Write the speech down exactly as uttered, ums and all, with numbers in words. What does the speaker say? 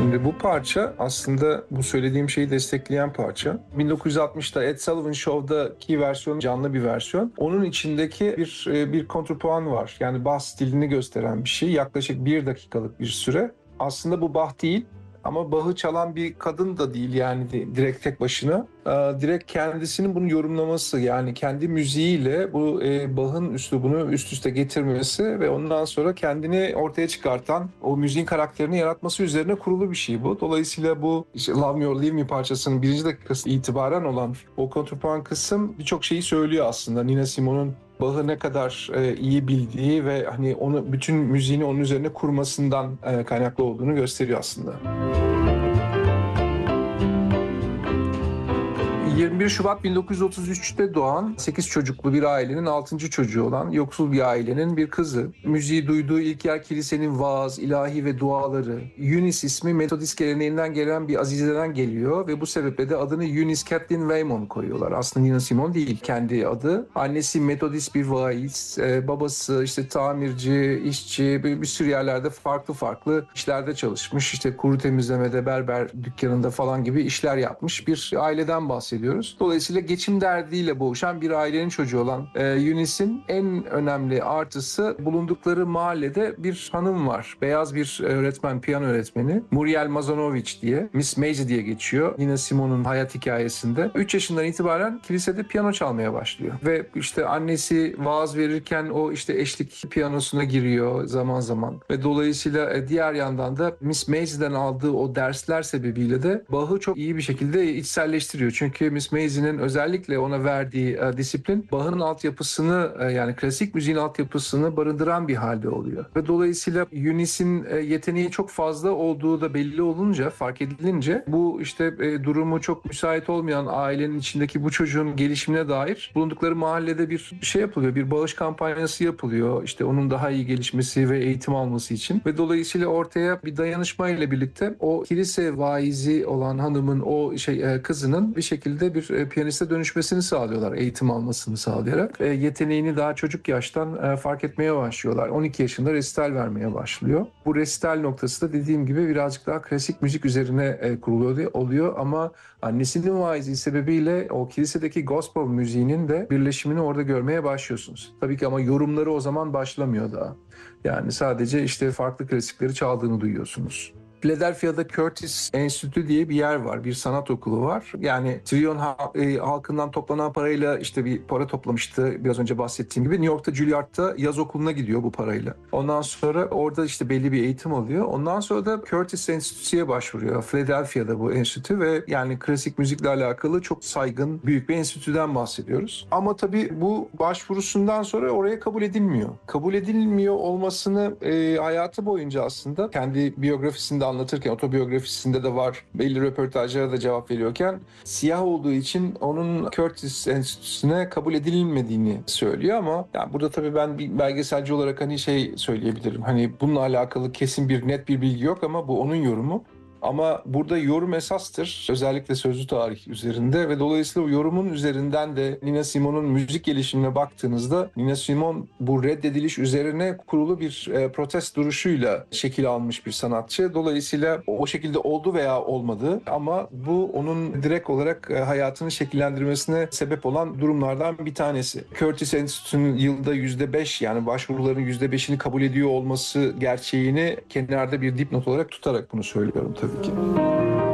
Şimdi bu parça aslında bu söylediğim şeyi destekleyen parça. bin dokuz yüz altmışta Ed Sullivan Show'daki versiyon canlı bir versiyon. Onun içindeki bir bir kontrpuan var. Yani Bach stilini gösteren bir şey. Yaklaşık bir dakikalık bir süre. Aslında bu Bach değil. Ama Bach'ı çalan bir kadın da değil yani direkt tek başına. Direkt kendisinin bunu yorumlaması, yani kendi müziğiyle bu Bach'ın üslubunu üst üste getirmesi ve ondan sonra kendini ortaya çıkartan, o müziğin karakterini yaratması üzerine kurulu bir şey bu. Dolayısıyla bu işte Love Me or Leave Me parçasının birinci dakikası itibaren olan o kontrpuan kısım birçok şeyi söylüyor aslında. Nina Simone'un Bach'ı ne kadar e, iyi bildiği ve hani onu bütün müziğini onun üzerine kurmasından e, kaynaklı olduğunu gösteriyor aslında. yirmi bir Şubat bin dokuz yüz otuz üçte doğan, sekiz çocuklu bir ailenin altıncı çocuğu olan yoksul bir ailenin bir kızı. Müziği duyduğu ilk yer kilisenin vaaz, ilahi ve duaları. Eunice ismi Metodist geleneğinden gelen bir azizeden geliyor ve bu sebeple de adını Eunice Kathleen Waymon koyuyorlar. Aslında Nina Simone değil kendi adı. Annesi Metodist bir vaiz, babası işte tamirci, işçi, bir, bir sürü yerlerde farklı farklı işlerde çalışmış. İşte kuru temizlemede, berber dükkanında falan gibi işler yapmış bir aileden bahsediyor. Dolayısıyla geçim derdiyle boğuşan bir ailenin çocuğu olan e, Eunice'in en önemli artısı bulundukları mahallede bir hanım var. Beyaz bir öğretmen, piyano öğretmeni. Muriel Mazanovic diye, Miss Maisie diye geçiyor. Nina Simone'un hayat hikayesinde. üç yaşından itibaren kilisede piyano çalmaya başlıyor. Ve işte annesi vaaz verirken o işte eşlik piyanosuna giriyor zaman zaman. Ve dolayısıyla diğer yandan da Miss Maisie'den aldığı o dersler sebebiyle de Bach'ı çok iyi bir şekilde içselleştiriyor. Çünkü Miss Maisie'nin özellikle ona verdiği e, disiplin Bach'ın altyapısını e, yani klasik müziğin altyapısını barındıran bir halde oluyor. Ve dolayısıyla Eunice'in e, yeteneği çok fazla olduğu da belli olunca, fark edilince bu işte e, durumu çok müsait olmayan ailenin içindeki bu çocuğun gelişimine dair bulundukları mahallede bir şey yapılıyor. Bir bağış kampanyası yapılıyor. İşte onun daha iyi gelişmesi ve eğitim alması için. Ve dolayısıyla ortaya bir dayanışma ile birlikte o kilise vaizi olan hanımın o şey e, kızının bir şekilde bir piyaniste dönüşmesini sağlıyorlar, eğitim almasını sağlayarak. E, yeteneğini daha çocuk yaştan e, fark etmeye başlıyorlar. on iki yaşında resital vermeye başlıyor. Bu resital noktası da dediğim gibi birazcık daha klasik müzik üzerine e, kuruluyor oluyor ama annesinin vaizliği sebebiyle o kilisedeki gospel müziğinin de birleşimini orada görmeye başlıyorsunuz. Tabii ki ama yorumları o zaman başlamıyor daha. Yani sadece işte farklı klasikleri çaldığını duyuyorsunuz. Philadelphia'da Curtis Enstitü diye bir yer var. Bir sanat okulu var. Yani Trion halkından toplanan parayla işte bir para toplamıştı. Biraz önce bahsettiğim gibi. New York'ta Juilliard'da yaz okuluna gidiyor bu parayla. Ondan sonra orada işte belli bir eğitim alıyor. Ondan sonra da Curtis Enstitü'ye başvuruyor. Philadelphia'da bu enstitü ve yani klasik müzikle alakalı çok saygın, büyük bir enstitüden bahsediyoruz. Ama tabii bu başvurusundan sonra oraya kabul edilmiyor. Kabul edilmiyor olmasını e, hayatı boyunca aslında kendi biyografisinde anlatırken, otobiyografisinde de var, belli röportajlara da cevap veriyorken siyah olduğu için onun Curtis Enstitüsü'ne kabul edilmediğini söylüyor ama yani burada tabii ben bir belgeselci olarak hani şey söyleyebilirim. Hani bununla alakalı kesin bir net bir bilgi yok ama bu onun yorumu. Ama burada yorum esastır. Özellikle sözlü tarih üzerinde ve dolayısıyla o yorumun üzerinden de Nina Simone'un müzik gelişimine baktığınızda Nina Simone bu reddediliş üzerine kurulu bir e, protest duruşuyla şekil almış bir sanatçı. Dolayısıyla o şekilde oldu veya olmadı ama bu onun direkt olarak e, hayatını şekillendirmesine sebep olan durumlardan bir tanesi. Curtis Enstitüsü'nün yılda yüzde beş yani başvuruların yüzde beşini kabul ediyor olması gerçeğini kenarda bir dipnot olarak tutarak bunu söylüyorum tabii ki.